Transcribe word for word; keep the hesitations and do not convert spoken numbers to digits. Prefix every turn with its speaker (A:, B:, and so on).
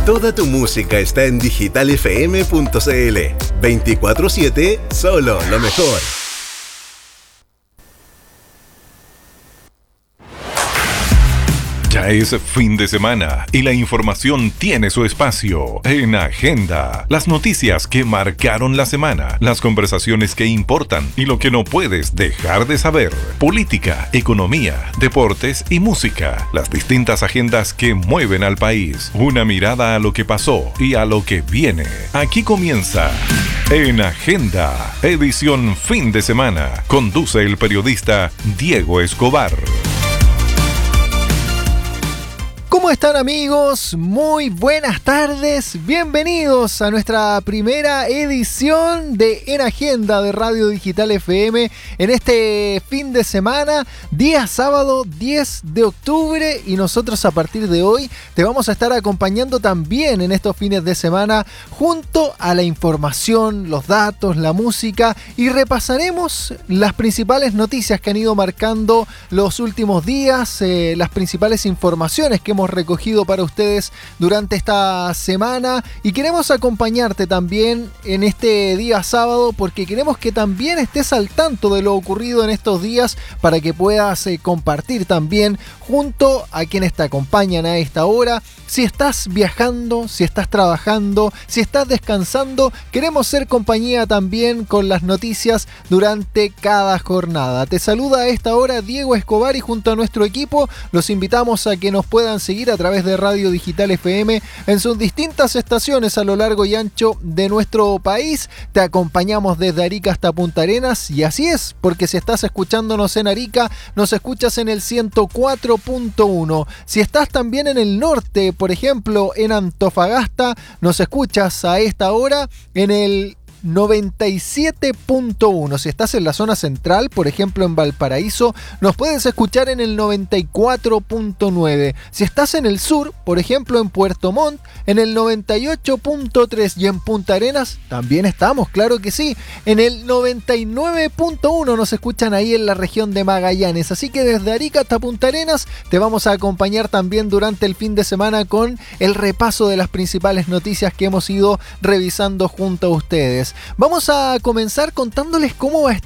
A: Toda tu música está en digital f m punto c l. veinticuatro siete, solo lo mejor.
B: Ya es fin de semana y la información tiene su espacio en Agenda. Las noticias que marcaron la semana, las conversaciones que importan y lo que no puedes dejar de saber. Política, economía, deportes y música. Las distintas agendas que mueven al país. Una mirada a lo que pasó y a lo que viene. Aquí comienza En Agenda, edición fin de semana. Conduce el periodista Diego Escobar.
C: ¿Cómo están, amigos? Muy buenas tardes. Bienvenidos a nuestra primera edición de En Agenda de Radio Digital F M en este fin de semana, día sábado diez de octubre, y nosotros a partir de hoy te vamos a estar acompañando también en estos fines de semana junto a la información, los datos, la música, y repasaremos las principales noticias que han ido marcando los últimos días, eh, las principales informaciones que hemos recogido para ustedes durante esta semana, y queremos acompañarte también en este día sábado porque queremos que también estés al tanto de lo ocurrido en estos días para que puedas eh, compartir también junto a quienes te acompañan a esta hora. Si estás viajando, si estás trabajando, si estás descansando, queremos ser compañía también con las noticias durante cada jornada. Te saluda a esta hora Diego Escobar, y junto a nuestro equipo los invitamos a que nos puedan seguir a través de Radio Digital F M en sus distintas estaciones a lo largo y ancho de nuestro país. Te acompañamos desde Arica hasta Punta Arenas, y así es, porque si estás escuchándonos en Arica, nos escuchas en el ciento cuatro punto uno. Si estás también en el norte, por ejemplo en Antofagasta, nos escuchas a esta hora en el noventa y siete punto uno. Si estás en la zona central, por ejemplo en Valparaíso, nos puedes escuchar en el noventa y cuatro punto nueve. Si estás en el sur, por ejemplo en Puerto Montt, en el noventa y ocho punto tres, y en Punta Arenas también estamos, claro que sí, en el noventa y nueve punto uno. Nos escuchan ahí en la región de Magallanes. Así que desde Arica hasta Punta Arenas te vamos a acompañar también durante el fin de semana con el repaso de las principales noticias que hemos ido revisando junto a ustedes. Vamos a comenzar contándoles cómo va a estar